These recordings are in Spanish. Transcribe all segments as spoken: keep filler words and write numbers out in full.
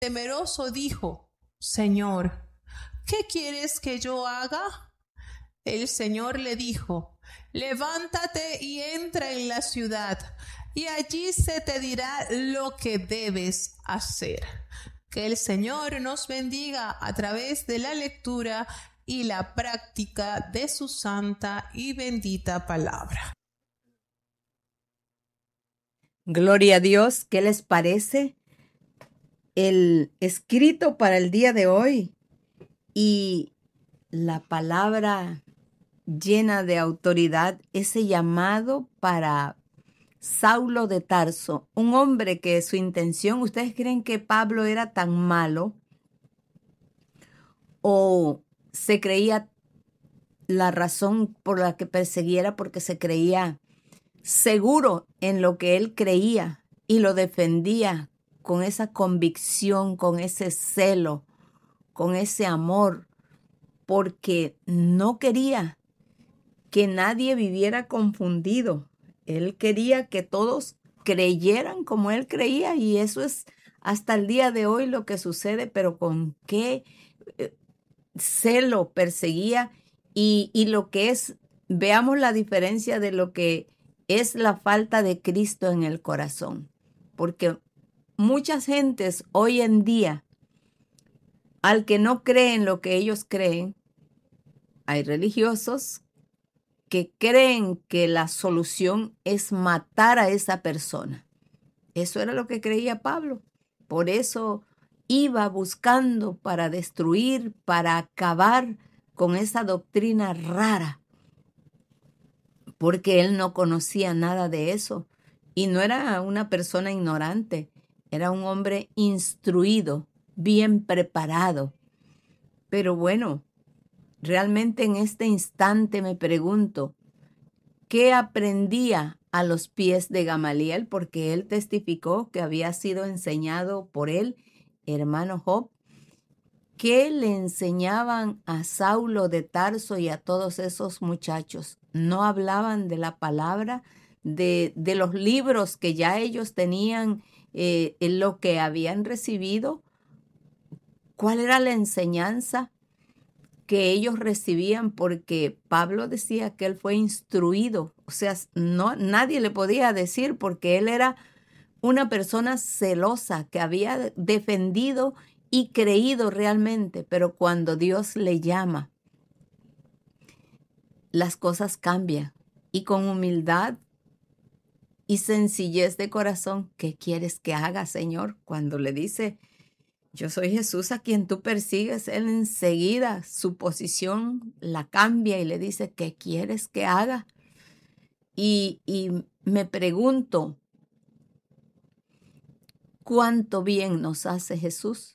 temeroso dijo: Señor, ¿qué quieres que yo haga? El Señor le dijo: levántate y entra en la ciudad, y allí se te dirá lo que debes hacer. Que el Señor nos bendiga a través de la lectura y la práctica de su santa y bendita palabra. Gloria a Dios. ¿Qué les parece el escrito para el día de hoy y la palabra llena de autoridad, ese llamado para Saulo de Tarso, un hombre que su intención, ¿ustedes creen que Pablo era tan malo o se creía la razón por la que perseguiera porque se creía seguro en lo que él creía y lo defendía con esa convicción, con ese celo, con ese amor, porque no quería que nadie viviera confundido? Él quería que todos creyeran como él creía, y eso es hasta el día de hoy lo que sucede, pero con qué eh, celo perseguía y, y lo que es, veamos la diferencia de lo que es la falta de Cristo en el corazón, porque muchas gentes hoy en día, al que no creen lo que ellos creen, hay religiosos que creen que la solución es matar a esa persona. Eso era lo que creía Pablo. Por eso iba buscando para destruir, para acabar con esa doctrina rara, porque él no conocía nada de eso. Y no era una persona ignorante, era un hombre instruido, bien preparado. Pero bueno, realmente en este instante me pregunto, ¿qué aprendía a los pies de Gamaliel? Porque él testificó que había sido enseñado por él, hermano Job. ¿Qué le enseñaban a Saulo de Tarso y a todos esos muchachos? No hablaban de la palabra, de, de los libros que ya ellos tenían, eh, en lo que habían recibido. ¿Cuál era la enseñanza que ellos recibían? Porque Pablo decía que él fue instruido, o sea, no, nadie le podía decir, porque él era una persona celosa que había defendido y creído realmente, pero cuando Dios le llama, las cosas cambian, y con humildad y sencillez de corazón, ¿qué quieres que haga, Señor? Cuando le dice: yo soy Jesús a quien tú persigues, él enseguida su posición la cambia y le dice: ¿qué quieres que haga? Y, y me pregunto, ¿cuánto bien nos hace Jesús?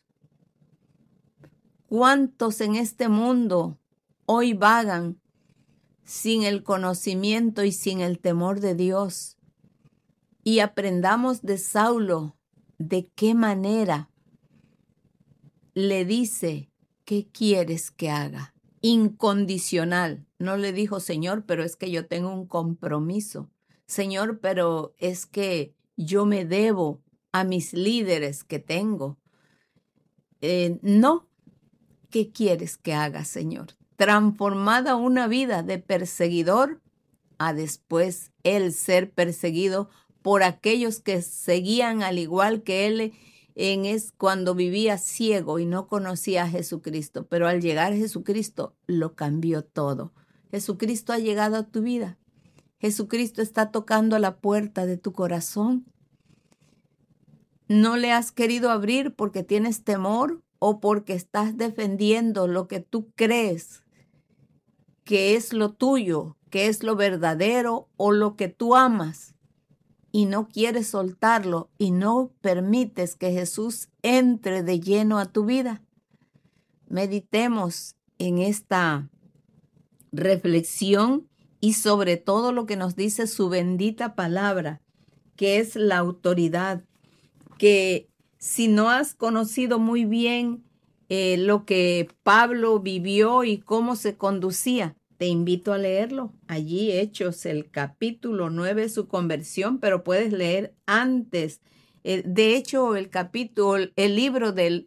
¿Cuántos en este mundo hoy vagan sin el conocimiento y sin el temor de Dios? Y aprendamos de Saulo de qué manera le dice: ¿qué quieres que haga? Incondicional. No le dijo: Señor, pero es que yo tengo un compromiso. Señor, pero es que yo me debo a mis líderes que tengo. Eh, no. ¿Qué quieres que haga, Señor? Transformada una vida de perseguidor a después él ser perseguido por aquellos que seguían al igual que él en es cuando vivía ciego y no conocía a Jesucristo. Pero al llegar Jesucristo lo cambió todo. Jesucristo ha llegado a tu vida. Jesucristo está tocando la puerta de tu corazón. ¿No le has querido abrir porque tienes temor o porque estás defendiendo lo que tú crees que es lo tuyo, que es lo verdadero o lo que tú amas, y no quieres soltarlo y no permites que Jesús entre de lleno a tu vida? Meditemos en esta reflexión y sobre todo lo que nos dice su bendita palabra, que es la autoridad, que si no has conocido muy bien eh, lo que Pablo vivió y cómo se conducía, te invito a leerlo. Allí Hechos, el capítulo nueve, su conversión, pero puedes leer antes Eh, de hecho, el capítulo, el libro del